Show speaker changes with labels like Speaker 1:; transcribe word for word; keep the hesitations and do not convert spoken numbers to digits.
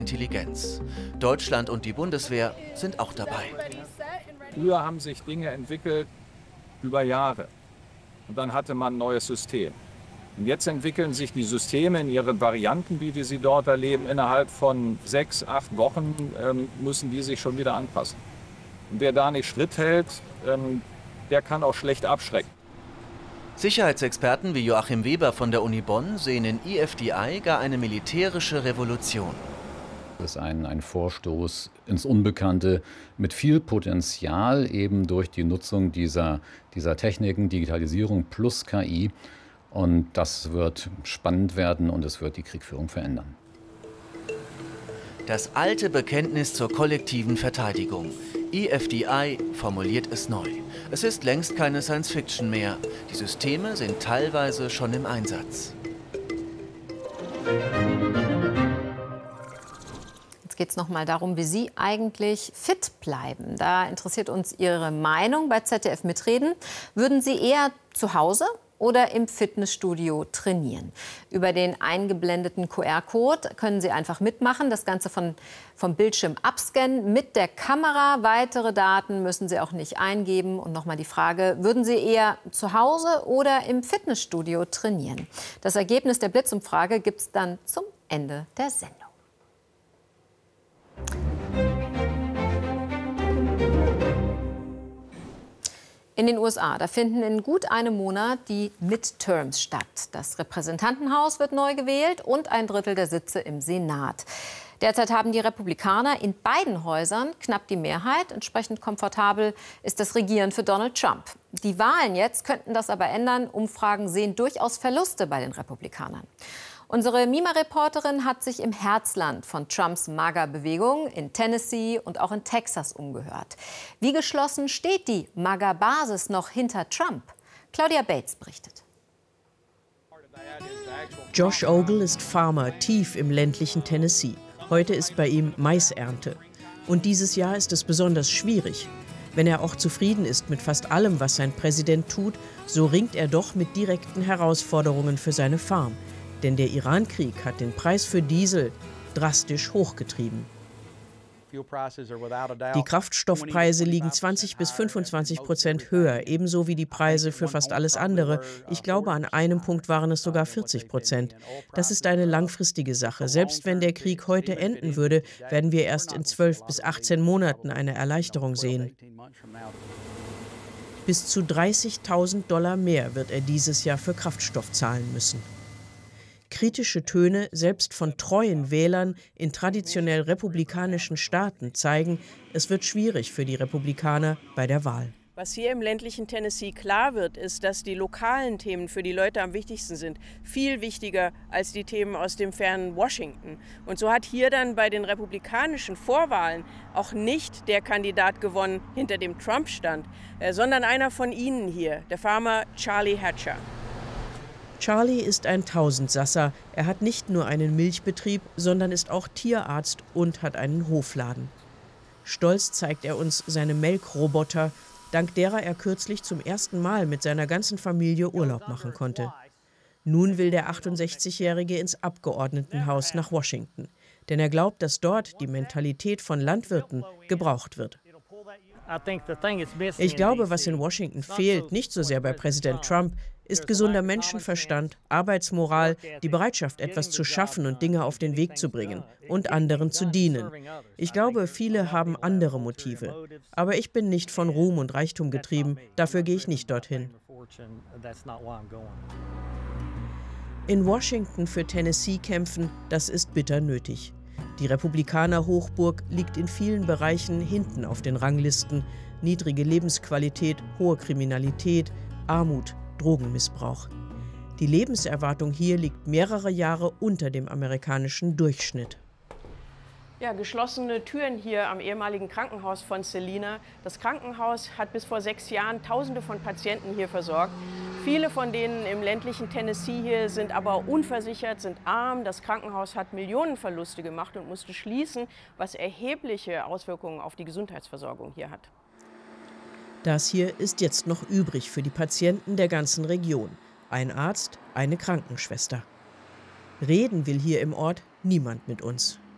Speaker 1: Intelligenz. Deutschland und die Bundeswehr sind auch dabei.
Speaker 2: Früher haben sich Dinge entwickelt über Jahre und dann hatte man ein neues System. Und jetzt entwickeln sich die Systeme in ihren Varianten, wie wir sie dort erleben. Innerhalb von sechs, acht Wochen ähm, müssen die sich schon wieder anpassen. Und wer da nicht Schritt hält, ähm, der kann auch schlecht abschrecken.
Speaker 1: Sicherheitsexperten wie Joachim Weber von der Uni Bonn sehen in E F D I gar eine militärische Revolution.
Speaker 3: Das ist ein, ein Vorstoß ins Unbekannte mit viel Potenzial, eben durch die Nutzung dieser, dieser Techniken, Digitalisierung plus K I. Und das wird spannend werden und es wird die Kriegführung verändern.
Speaker 1: Das alte Bekenntnis zur kollektiven Verteidigung. E F D I formuliert es neu. Es ist längst keine Science-Fiction mehr. Die Systeme sind teilweise schon im Einsatz.
Speaker 4: Jetzt geht es noch mal darum, wie Sie eigentlich fit bleiben. Da interessiert uns Ihre Meinung bei Z D F Mitreden. Würden Sie eher zu Hause oder im Fitnessstudio trainieren? Über den eingeblendeten Q R-Code können Sie einfach mitmachen, das Ganze von, vom Bildschirm abscannen mit der Kamera. Weitere Daten müssen Sie auch nicht eingeben. Und nochmal die Frage, würden Sie eher zu Hause oder im Fitnessstudio trainieren? Das Ergebnis der Blitzumfrage gibt es dann zum Ende der Sendung. In den U S A, da finden in gut einem Monat die Midterms statt. Das Repräsentantenhaus wird neu gewählt und ein Drittel der Sitze im Senat. Derzeit haben die Republikaner in beiden Häusern knapp die Mehrheit. Entsprechend komfortabel ist das Regieren für Donald Trump. Die Wahlen jetzt könnten das aber ändern. Umfragen sehen durchaus Verluste bei den Republikanern. Unsere Mima-Reporterin hat sich im Herzland von Trumps MAGA-Bewegung in Tennessee und auch in Texas umgehört. Wie geschlossen steht die MAGA-Basis noch hinter Trump? Claudia Bates berichtet.
Speaker 5: Josh Ogle ist Farmer tief im ländlichen Tennessee. Heute ist bei ihm Maisernte. Und dieses Jahr ist es besonders schwierig. Wenn er auch zufrieden ist mit fast allem, was sein Präsident tut, so ringt er doch mit direkten Herausforderungen für seine Farm. Denn der Iran-Krieg hat den Preis für Diesel drastisch hochgetrieben. Die Kraftstoffpreise liegen zwanzig bis fünfundzwanzig Prozent höher, ebenso wie die Preise für fast alles andere. Ich glaube, an einem Punkt waren es sogar vierzig Prozent. Das ist eine langfristige Sache. Selbst wenn der Krieg heute enden würde, werden wir erst in zwölf bis achtzehn Monaten eine Erleichterung sehen. Bis zu dreißigtausend Dollar mehr wird er dieses Jahr für Kraftstoff zahlen müssen. Kritische Töne, selbst von treuen Wählern in traditionell republikanischen Staaten, zeigen, es wird schwierig für die Republikaner bei der Wahl.
Speaker 6: Was hier im ländlichen Tennessee klar wird, ist, dass die lokalen Themen für die Leute am wichtigsten sind. Viel wichtiger als die Themen aus dem fernen Washington. Und so hat hier dann bei den republikanischen Vorwahlen auch nicht der Kandidat gewonnen, hinter dem Trump stand, sondern einer von Ihnen hier, der Farmer Charlie Hatcher.
Speaker 5: Charlie ist ein Tausendsasser. Er hat nicht nur einen Milchbetrieb, sondern ist auch Tierarzt und hat einen Hofladen. Stolz zeigt er uns seine Melkroboter, dank derer er kürzlich zum ersten Mal mit seiner ganzen Familie Urlaub machen konnte. Nun will der achtundsechzigjährige ins Abgeordnetenhaus nach Washington, denn er glaubt, dass dort die Mentalität von Landwirten gebraucht wird. Ich glaube, was in Washington fehlt, nicht so sehr bei Präsident Trump, ist gesunder Menschenverstand, Arbeitsmoral, die Bereitschaft, etwas zu schaffen und Dinge auf den Weg zu bringen und anderen zu dienen. Ich glaube, viele haben andere Motive. Aber ich bin nicht von Ruhm und Reichtum getrieben, dafür gehe ich nicht dorthin. In Washington für Tennessee kämpfen, das ist bitter nötig. Die Republikaner-Hochburg liegt in vielen Bereichen hinten auf den Ranglisten. Niedrige Lebensqualität, hohe Kriminalität, Armut, Drogenmissbrauch. Die Lebenserwartung hier liegt mehrere Jahre unter dem amerikanischen Durchschnitt.
Speaker 6: Ja, geschlossene Türen hier am ehemaligen Krankenhaus von Celina. Das Krankenhaus hat bis vor sechs Jahren Tausende von Patienten hier versorgt. Viele von denen im ländlichen Tennessee hier sind aber unversichert, sind arm. Das Krankenhaus hat Millionenverluste gemacht und musste schließen, was erhebliche Auswirkungen auf die Gesundheitsversorgung hier hat.
Speaker 5: Das hier ist jetzt noch übrig für die Patienten der ganzen Region. Ein Arzt, eine Krankenschwester. Reden will hier im Ort niemand mit uns.